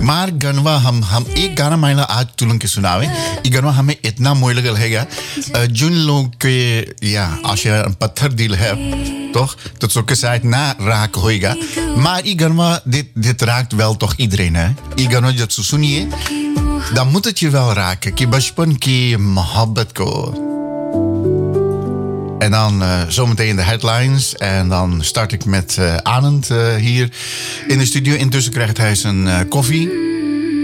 मार गनवा हम एक गाना माइला आज तुलंग के सुनावे ये गनवा हमें इतना मोय लगल हैगा जिन लोग के या आशा पत्थर दिल है toch dat zo gezegd na raak hoiga maar I gana dit raakt wel toch iedereen hè I gana dat zo suniye dan moet het je wel raken ki bachpan ki mohabbat ko en dan zometeen de headlines en dan start ik met Anand hier in de studio. Intussen krijgt hij zijn koffie